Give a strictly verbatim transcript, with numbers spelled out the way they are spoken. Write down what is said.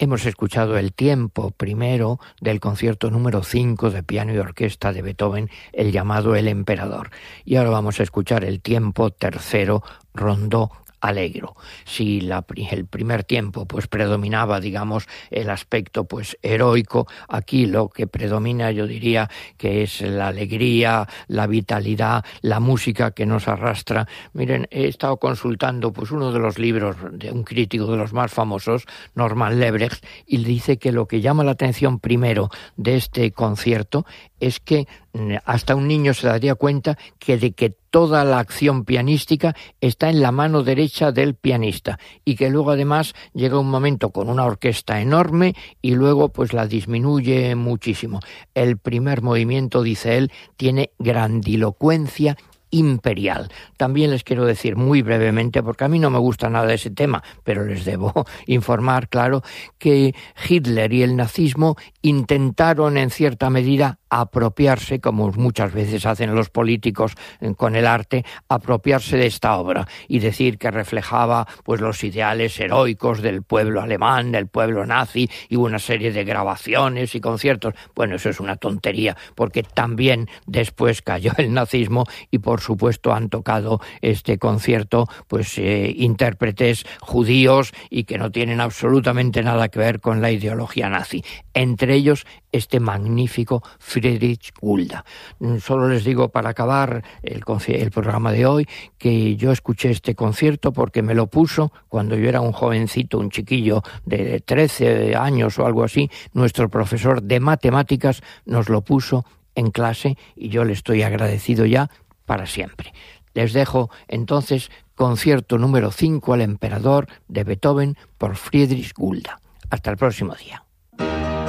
Hemos escuchado el tiempo primero del concierto número cinco de piano y orquesta de Beethoven, el llamado El Emperador. Y ahora vamos a escuchar el tiempo tercero, Rondó Allegro. Si la, el primer tiempo pues predominaba, digamos, el aspecto pues heroico, aquí lo que predomina, yo diría, que es la alegría, la vitalidad, la música que nos arrastra. Miren, he estado consultando pues uno de los libros de un crítico de los más famosos, Norman Lebrecht, y dice que lo que llama la atención primero de este concierto es que hasta un niño se daría cuenta que de que toda la acción pianística está en la mano derecha del pianista y que luego además llega un momento con una orquesta enorme y luego pues la disminuye muchísimo. El primer movimiento, dice él, tiene grandilocuencia imperial. También les quiero decir muy brevemente, porque a mí no me gusta nada ese tema, pero les debo informar, claro, que Hitler y el nazismo intentaron en cierta medida apropiarse, como muchas veces hacen los políticos con el arte, apropiarse de esta obra y decir que reflejaba pues los ideales heroicos del pueblo alemán, del pueblo nazi, y una serie de grabaciones y conciertos. Bueno, eso es una tontería, porque también después cayó el nazismo y por supuesto han tocado este concierto pues eh, intérpretes judíos y que no tienen absolutamente nada que ver con la ideología nazi. Entre ellos este magnífico Friedrich Gulda. Solo les digo para acabar el, el programa de hoy que yo escuché este concierto porque me lo puso cuando yo era un jovencito, un chiquillo de trece años o algo así. Nuestro profesor de matemáticas nos lo puso en clase y yo le estoy agradecido ya para siempre. Les dejo entonces concierto número cinco, El Emperador de Beethoven por Friedrich Gulda. Hasta el próximo día.